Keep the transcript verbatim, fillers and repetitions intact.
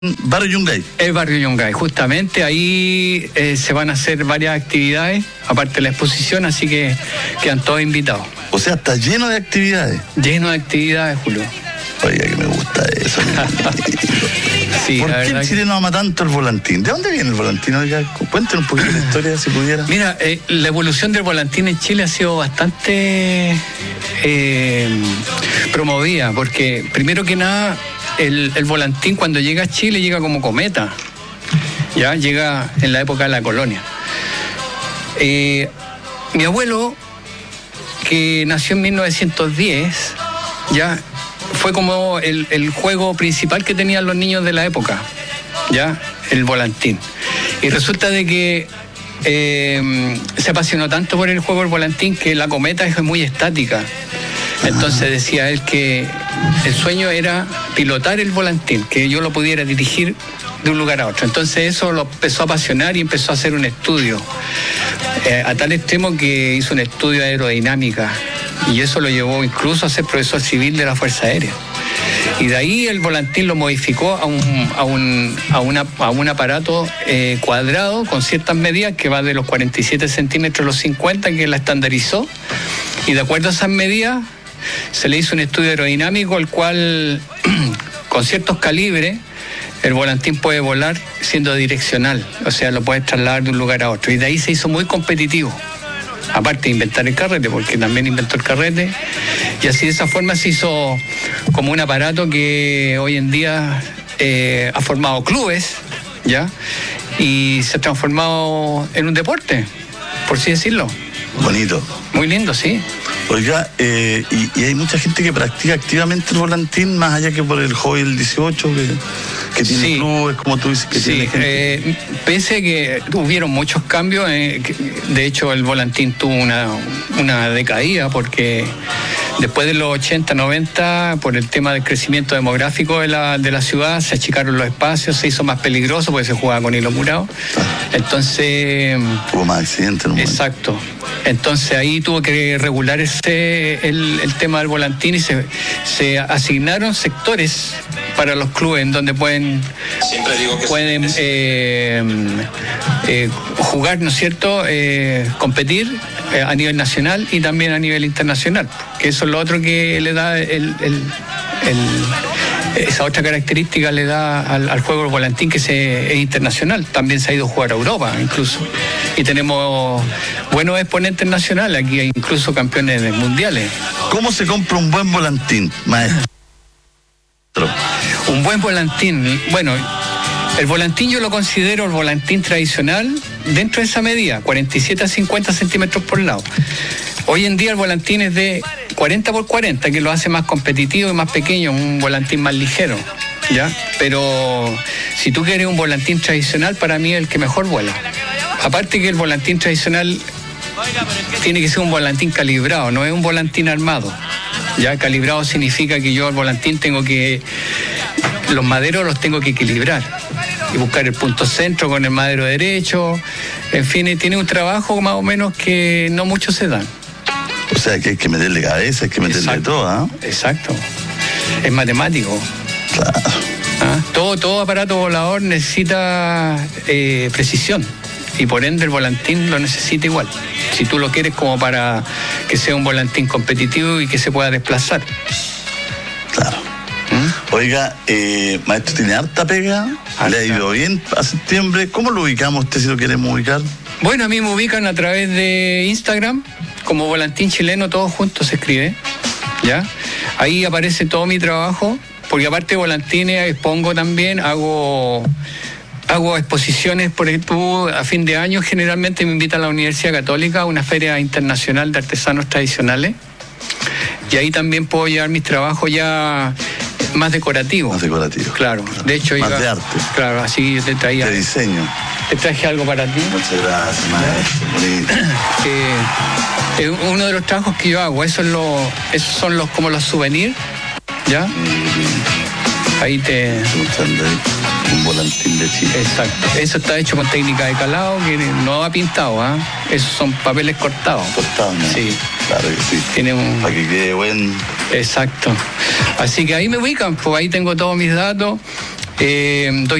Barrio Yungay. El Barrio Yungay, justamente ahí eh, se van a hacer varias actividades, aparte de la exposición, así que quedan todos invitados. O sea, está lleno de actividades. Lleno de actividades, Julio. Oiga, que me gusta eso. Sí, ¿Por qué el chileno ama tanto el volantín? ¿De dónde viene el volantín? Oiga, cuéntenos un poquito la historia, si pudiera. Mira, eh, la evolución del volantín en Chile ha sido bastante eh, promovida, porque primero que nada, el, el volantín cuando llega a Chile llega como cometa, ya llega en la época de la colonia. Eh, mi abuelo, que nació en mil novecientos diez, ya fue como el, el juego principal que tenían los niños de la época, ya, el volantín. Y resulta de que eh, se apasionó tanto por el juego del volantín que la cometa es muy estática. Entonces decía él que el sueño era pilotar el volantín, que yo lo pudiera dirigir de un lugar a otro. Entonces eso lo empezó a apasionar y empezó a hacer un estudio, eh, a tal extremo que hizo un estudio de aerodinámica, y eso lo llevó incluso a ser profesor civil de la Fuerza Aérea. Y de ahí el volantín lo modificó a un, a un, a una, a un aparato eh, cuadrado con ciertas medidas, que va de los cuarenta y siete centímetros a los cincuenta, que la estandarizó, y de acuerdo a esas medidas se le hizo un estudio aerodinámico, el cual con ciertos calibres el volantín puede volar siendo direccional, o sea, lo puedes trasladar de un lugar a otro, y de ahí se hizo muy competitivo, aparte de inventar el carrete, porque también inventó el carrete, y así de esa forma se hizo como un aparato que hoy en día eh, ha formado clubes, ¿ya? Y se ha transformado en un deporte, por así decirlo. Bonito. Muy lindo, sí. Oiga, eh, y, y hay mucha gente que practica activamente el volantín, más allá que por el hobby del dieciocho, que, que tiene sí. clubes, como tú dices, que sí, tiene gente. Eh, pese a que hubieron muchos cambios, eh, que, de hecho el volantín tuvo una, una decaída, porque después de los ochenta, noventa, por el tema del crecimiento demográfico de la, de la ciudad, se achicaron los espacios, se hizo más peligroso porque se jugaba con hilo curado. Entonces... Hubo más accidentes, ¿no? Exacto. Entonces ahí tuvo que regular ese, el, el tema del volantín, y se, se asignaron sectores para los clubes en donde pueden, pueden eh, eh, jugar, ¿no es cierto?, eh, competir eh, a nivel nacional y también a nivel internacional, que eso es lo otro que le da el, el, el, esa otra característica le da al, al juego del volantín, que se, es internacional. También se ha ido a jugar a Europa incluso, y tenemos buenos exponentes nacionales, aquí hay incluso campeones mundiales. ¿Cómo se compra un buen volantín, maestro? Un buen volantín, bueno, el volantín yo lo considero el volantín tradicional dentro de esa medida, cuarenta y siete a cincuenta centímetros por lado. Hoy en día el volantín es de cuarenta por cuarenta, que lo hace más competitivo y más pequeño, un volantín más ligero, ¿ya? Pero si tú quieres un volantín tradicional, para mí es el que mejor vuela. Aparte que el volantín tradicional tiene que ser un volantín calibrado, no es un volantín armado. Ya calibrado significa que yo al volantín tengo que, los maderos los tengo que equilibrar y buscar el punto centro con el madero derecho. En fin, tiene un trabajo más o menos que no muchos se dan. O sea, que hay que meterle cabeza, hay que meterle Exacto, todo, ¿eh? Exacto. Es matemático. Claro. ¿Ah? Todo, todo aparato volador necesita eh, precisión, y por ende el volantín lo necesita igual, si tú lo quieres como para que sea un volantín competitivo y que se pueda desplazar. Claro. ¿Mm? Oiga, eh, maestro, ¿tiene harta pega? Harta. ¿Le ha ido bien a septiembre? ¿Cómo lo ubicamos usted, si lo queremos ubicar? Bueno, a mí me ubican a través de Instagram como Volantín Chileno, todo junto se escribe, ¿ya? Ahí aparece todo mi trabajo, porque aparte de volantines expongo también, hago... Hago exposiciones, por ejemplo, a fin de año generalmente me invita a la Universidad Católica a una feria internacional de artesanos tradicionales, y ahí también puedo llevar mis trabajos ya más decorativos. Más decorativos. Claro, claro. De hecho, más iba, de arte. Claro, así te traía. De diseño. Te traje algo para ti. Muchas gracias, maestro. eh, es uno de los trabajos que yo hago, eso es lo, esos son los como los souvenirs, ¿ya? Mm. Ahí te... Un volantín de Chile. Exacto. Eso está hecho con técnica de calado, que no va pintado, ¿ah? ¿eh? Esos son papeles cortados. Cortados, ¿no? Sí. Claro que sí. Tiene un... Para que quede buen... Exacto. Así que ahí me ubican, pues ahí tengo todos mis datos. Eh, doy